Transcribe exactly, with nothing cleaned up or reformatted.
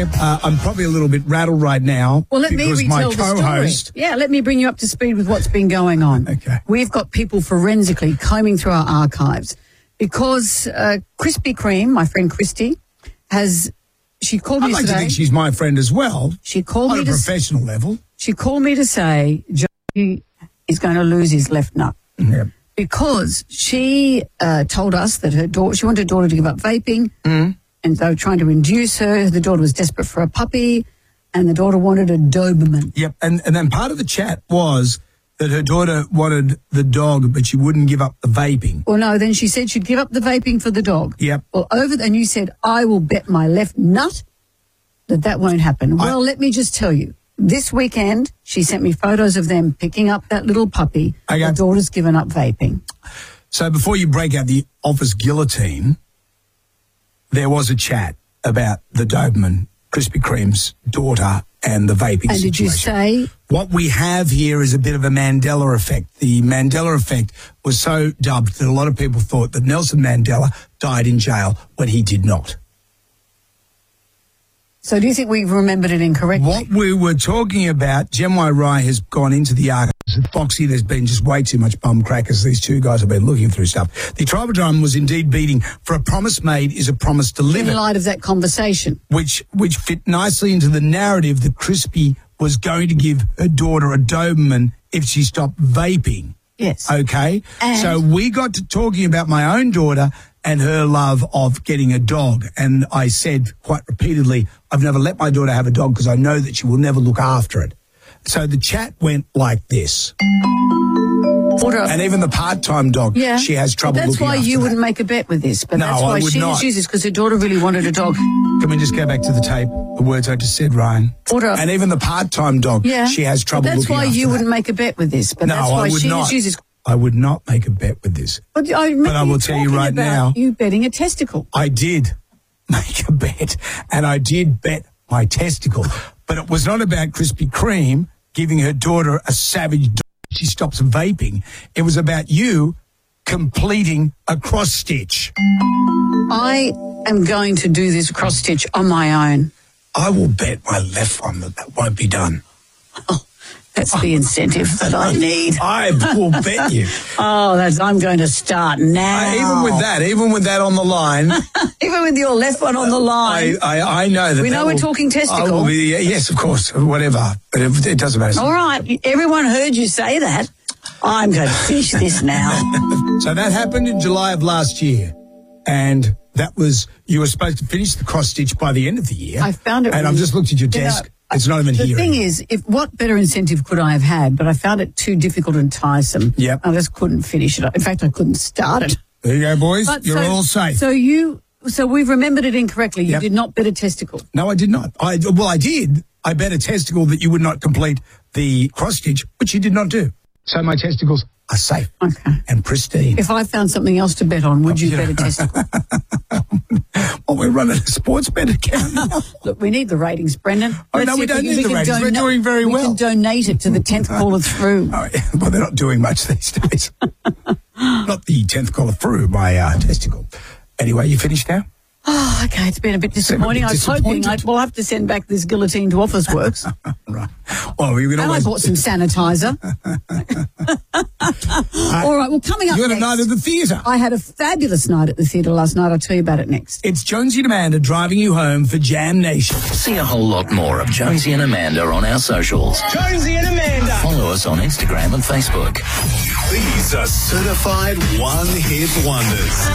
Uh, I'm probably a little bit rattled right now. Well, let me because retell my the story. co-host. Yeah, let me bring you up to speed with what's been going on. Okay. We've got people forensically combing through our archives because uh, Krispy Kreme, my friend Christy, has she called me I'd like today. to think she's my friend as well. She called on me a to professional level. She called me to say Joey is going to lose his left nut. Yep. Because she uh, told us that her daughter, she wanted her daughter to give up vaping, Mm. and they were trying to induce her. The daughter was desperate for a puppy, and the daughter wanted a Doberman. Yep, and, and then part of the chat was that her daughter wanted the dog, but she wouldn't give up the vaping. Well, no, then she said she'd give up the vaping for the dog. Yep. Well, over, and you said, I will bet my left nut that that won't happen. I- Well, let me just tell you. This weekend, she sent me photos of them picking up that little puppy. Okay. The daughter's given up vaping. So before you break out the office guillotine, there was a chat about the Doberman, Krispy Kreme's daughter, and the vaping And did situation. you say? What we have here is a bit of a Mandela effect. The Mandela effect was so dubbed that a lot of people thought that Nelson Mandela died in jail when he did not. So do you think we've remembered it incorrectly? What we were talking about, Jem Y. Rye has gone into the archives. Foxy, there's been just way too much bum crackers. These two guys have been looking through stuff. The tribal drum was indeed beating, for a promise made is a promise In delivered, light of that conversation. which which fit nicely into the narrative that Crispy was going to give her daughter a Doberman if she stopped vaping. Yes. Okay? And- So we got to talking about my own daughter and her love of getting a dog. And I said quite repeatedly, I've never let my daughter have a dog because I know that she will never look after it. So the chat went like this. Daughter, And even the part-time dog, yeah. she has trouble That's looking why after you that. wouldn't make a bet with this. But No, that's I why would she not. just uses because her daughter really wanted a dog. Can we just go back to the tape? The words I just said, Ryan. Daughter. And even the part-time dog, Yeah. she has trouble But that's looking why after you that. wouldn't make a bet with this. But No, that's why I would she not. just uses. I would not make a bet with this. But I, But I will tell you right now- You betting a testicle. I did make a bet, and I did bet my testicle. But it was not about Krispy Kreme giving her daughter a savage dog if she stops vaping. It was about you completing a cross stitch. I am going to do this cross stitch on my own. I will bet my left one that that won't be done. That's the incentive that I need. I will bet you. Oh, that's, I'm going to start now. Uh, even with that, even with that on the line, Even with your left one on the line. I, I, I know that We that know we're will- talking testicle. I will be, yes, of course, whatever. But it, it doesn't matter. All right, everyone heard you say that. I'm going to finish this now. So that happened in July of last year. And that was, you were supposed to finish the cross stitch by the end of the year. I found it And I've really- just looked at your You know, desk. It's not even The here. thing anymore. is, if what better incentive could I have had? But I found it too difficult and tiresome. Yep. I just couldn't finish it. In fact, I couldn't start it. There you go, boys. But You're so, all safe. So you, so we've remembered it incorrectly. You Yep. did not bet a testicle. No, I did not. I Well, I did. I bet a testicle that you would not complete the cross stitch, which you did not do. So my testicles are safe Okay. and pristine. If I found something else to bet on, would you Yeah. bet a testicle? Well, we're running a sports bet account now. Look, we need the ratings, Brendan. Oh, Let's no, see we if don't can- need the can ratings. We're doing very we well. can donate it to the tenth caller through. Oh, yeah. Well, they're not doing much these days. Not the tenth caller through my uh, testicle. Anyway, you finished now? Oh, okay. It's been a bit disappointing. bit I was hoping disappointed. I'd, we'll have to send back this guillotine to Officeworks. Right. Well, we can And I always... bought some sanitizer. All right, well, coming up You had a next, night at the theatre. I had a fabulous night at the theatre last night. I'll tell you about it next. It's Jonesy and Amanda driving you home for Jam Nation. See a whole lot more of Jonesy and Amanda on our socials. Jonesy and Amanda. Follow us on Instagram and Facebook. These are certified one-hit wonders.